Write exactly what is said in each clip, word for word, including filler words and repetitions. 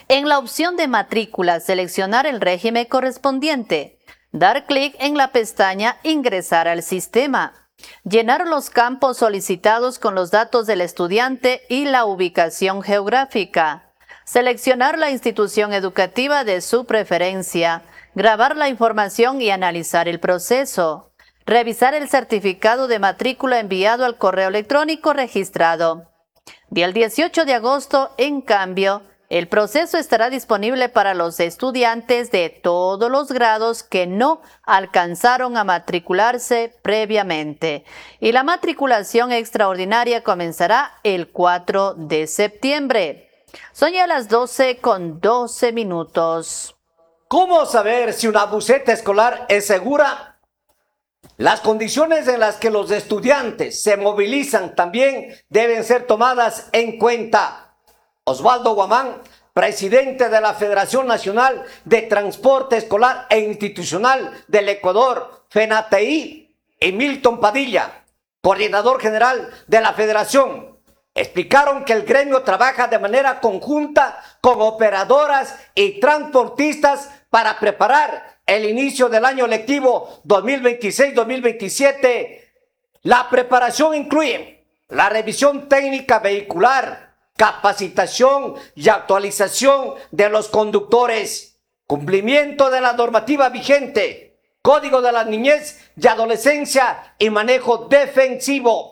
En la opción de matrícula, seleccionar el régimen correspondiente. Dar clic en la pestaña Ingresar al sistema. Llenar los campos solicitados con los datos del estudiante y la ubicación geográfica. Seleccionar la institución educativa de su preferencia. Grabar la información y analizar el proceso. Revisar el certificado de matrícula enviado al correo electrónico registrado. Del dieciocho de agosto, en cambio, el proceso estará disponible para los estudiantes de todos los grados que no alcanzaron a matricularse previamente. Y la matriculación extraordinaria comenzará el cuatro de septiembre. Son ya las doce con doce minutos. ¿Cómo saber si una buseta escolar es segura? Las condiciones en las que los estudiantes se movilizan también deben ser tomadas en cuenta. Osvaldo Guamán, presidente de la Federación Nacional de Transporte Escolar e Institucional del Ecuador, FENATEI, y Milton Padilla, coordinador general de la Federación, explicaron que el gremio trabaja de manera conjunta con operadoras y transportistas para preparar el inicio del año lectivo dos mil veintiséis dos mil veintisiete. La preparación incluye la revisión técnica vehicular, capacitación y actualización de los conductores, cumplimiento de la normativa vigente, Código de la Niñez y Adolescencia y manejo defensivo.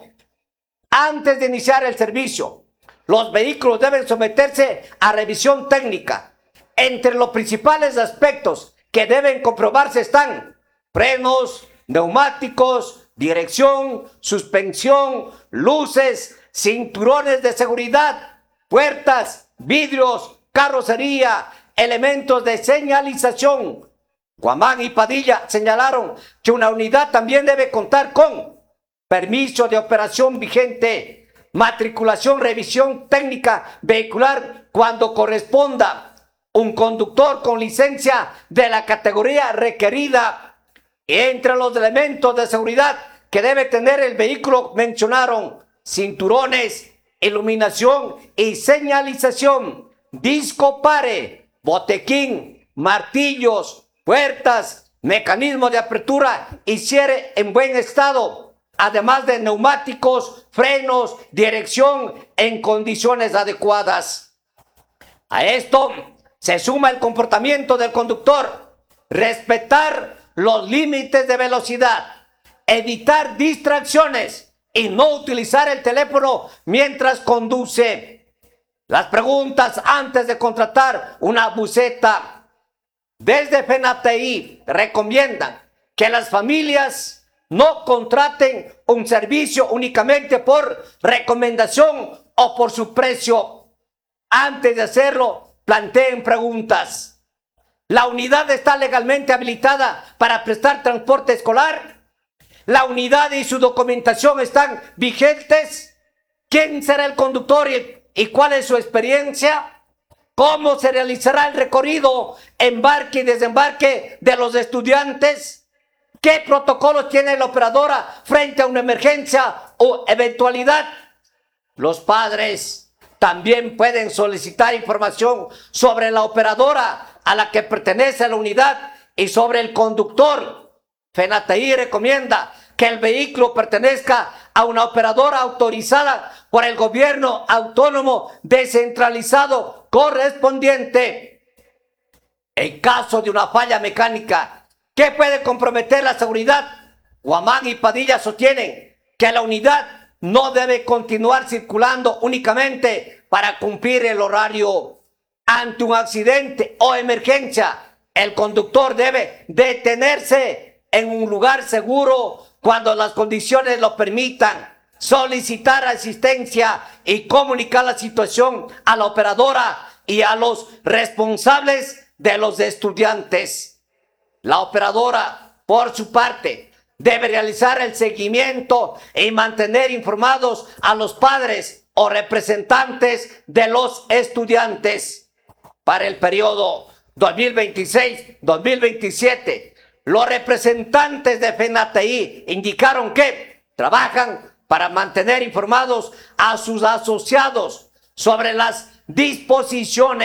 Antes de iniciar el servicio, los vehículos deben someterse a revisión técnica. Entre los principales aspectos que deben comprobarse están frenos, neumáticos, dirección, suspensión, luces, cinturones de seguridad, puertas, vidrios, carrocería, elementos de señalización. Guamán y Padilla señalaron que una unidad también debe contar con permiso de operación vigente, matriculación, revisión técnica vehicular cuando corresponda, un conductor con licencia de la categoría requerida. Entre los elementos de seguridad que debe tener el vehículo mencionaron cinturones, iluminación y señalización, disco pare, botequín, martillos, puertas, mecanismo de apertura y cierre en buen estado, además de neumáticos, frenos, dirección en condiciones adecuadas. A esto se suma el comportamiento del conductor, respetar los límites de velocidad, evitar distracciones y no utilizar el teléfono mientras conduce. Las preguntas antes de contratar una buseta. Desde FENATEI recomiendan que las familias no contraten un servicio únicamente por recomendación o por su precio. Antes de hacerlo, planteen preguntas. ¿La unidad está legalmente habilitada para prestar transporte escolar? ¿La unidad y su documentación están vigentes? ¿Quién será el conductor y, y cuál es su experiencia? ¿Cómo se realizará el recorrido, embarque y desembarque de los estudiantes? ¿Qué protocolos tiene la operadora frente a una emergencia o eventualidad? Los padres también pueden solicitar información sobre la operadora a la que pertenece la unidad y sobre el conductor. FENATEI recomienda que el vehículo pertenezca a una operadora autorizada por el gobierno autónomo descentralizado correspondiente. En caso de una falla mecánica que puede comprometer la seguridad, Guamán y Padilla sostienen que la unidad no debe continuar circulando únicamente para cumplir el horario. Ante un accidente o emergencia, el conductor debe detenerse en un lugar seguro cuando las condiciones lo permitan, solicitar asistencia y comunicar la situación a la operadora y a los responsables de los estudiantes. La operadora, por su parte, debe realizar el seguimiento y mantener informados a los padres o representantes de los estudiantes. Para el periodo dos mil veintiséis dos mil veintisiete, los representantes de FENATEI indicaron que trabajan para mantener informados a sus asociados sobre las disposiciones